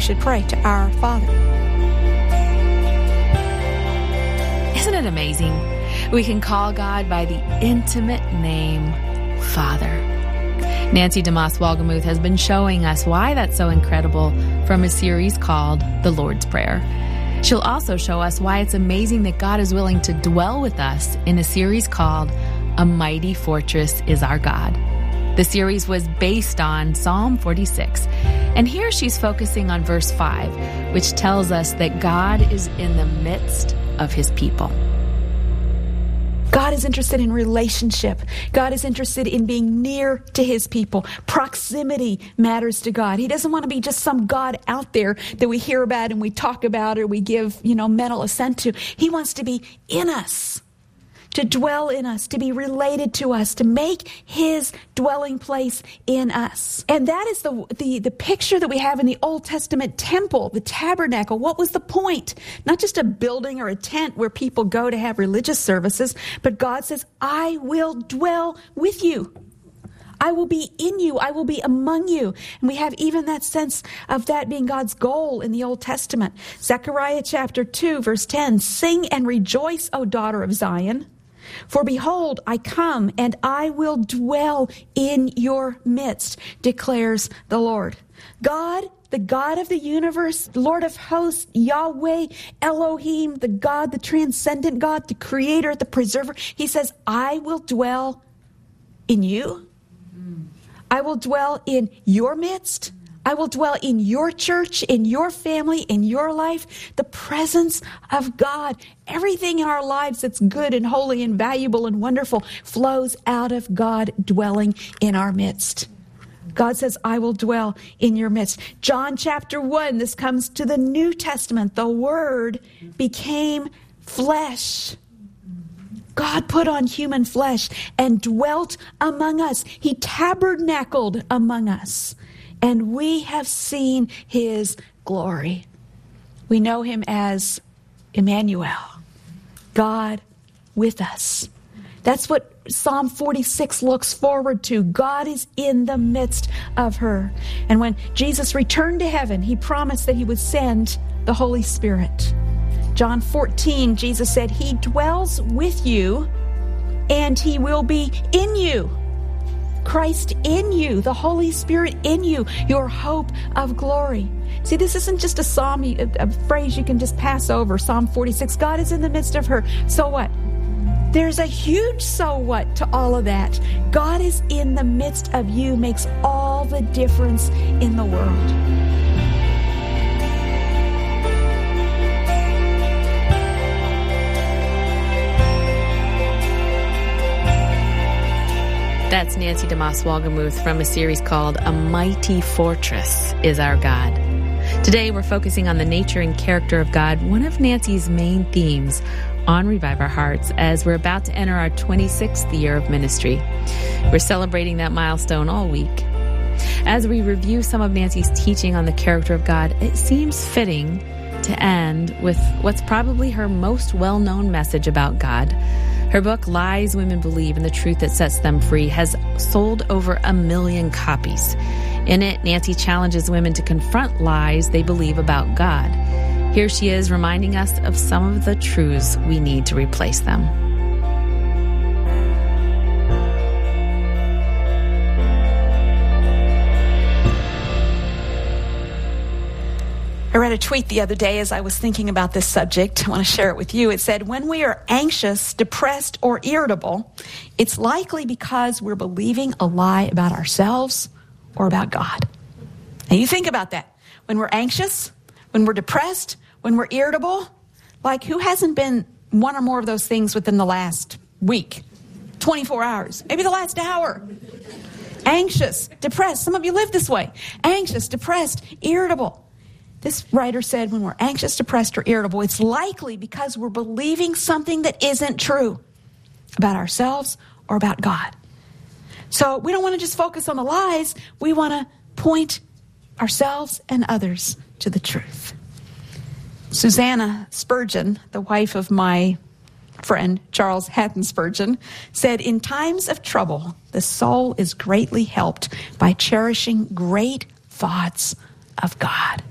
should pray to our Father. Isn't it amazing? We can call God by the intimate name Father. Nancy DeMoss Wolgemuth has been showing us why that's so incredible from a series called The Lord's Prayer. She'll also show us why it's amazing that God is willing to dwell with us in a series called A Mighty Fortress is Our God. The series was based on Psalm 46. And here she's focusing on verse 5, which tells us that God is in the midst of his people. God is interested in relationship. God is interested in being near to his people. Proximity matters to God. He doesn't want to be just some God out there that we hear about and we talk about or we give, mental assent to. He wants to be in us, to dwell in us, to be related to us, to make his dwelling place in us. And that is the picture that we have in the Old Testament temple, the tabernacle. What was the point? Not just a building or a tent where people go to have religious services, but God says, I will dwell with you. I will be in you. I will be among you. And we have even that sense of that being God's goal in the Old Testament. Zechariah chapter 2, verse 10, sing and rejoice, O daughter of Zion. For behold, I come and I will dwell in your midst, declares the Lord. God, the God of the universe, Lord of hosts, Yahweh, Elohim, the God, the transcendent God, the creator, the preserver. He says, I will dwell in you. I will dwell in your midst. I will dwell in your church, in your family, in your life. The presence of God. Everything in our lives that's good and holy and valuable and wonderful flows out of God dwelling in our midst. God says, I will dwell in your midst. John chapter 1, this comes to the New Testament. The Word became flesh. God put on human flesh and dwelt among us. He tabernacled among us. And we have seen his glory. We know him as Emmanuel, God with us. That's what Psalm 46 looks forward to. God is in the midst of her. And when Jesus returned to heaven, he promised that he would send the Holy Spirit. John 14, Jesus said, he dwells with you and he will be in you. Christ in you, the Holy Spirit in you, your hope of glory. See, this isn't just a psalm, a phrase you can just pass over. Psalm 46, God is in the midst of her. So what? There's a huge so what to all of that. God is in the midst of you makes all the difference in the world. That's Nancy DeMoss Wolgemuth from a series called A Mighty Fortress is Our God. Today we're focusing on the nature and character of God, one of Nancy's main themes on Revive Our Hearts as we're about to enter our 26th year of ministry. We're celebrating that milestone all week. As we review some of Nancy's teaching on the character of God, it seems fitting to end with what's probably her most well-known message about God. Her book, Lies Women Believe and the Truth That Sets Them Free, has sold over 1 million copies. In it, Nancy challenges women to confront lies they believe about God. Here she is reminding us of some of the truths we need to replace them. I read a tweet the other day as I was thinking about this subject. I want to share it with you. It said, when we are anxious, depressed, or irritable, it's likely because we're believing a lie about ourselves or about God. And you think about that. When we're anxious, when we're depressed, when we're irritable, like who hasn't been one or more of those things within the last week, 24 hours, maybe the last hour? Anxious, depressed. Some of you live this way. Anxious, depressed, irritable. This writer said when we're anxious, depressed, or irritable, it's likely because we're believing something that isn't true about ourselves or about God. So we don't want to just focus on the lies. We want to point ourselves and others to the truth. Susanna Spurgeon, the wife of my friend Charles Haddon Spurgeon, said, in times of trouble, the soul is greatly helped by cherishing great thoughts of God.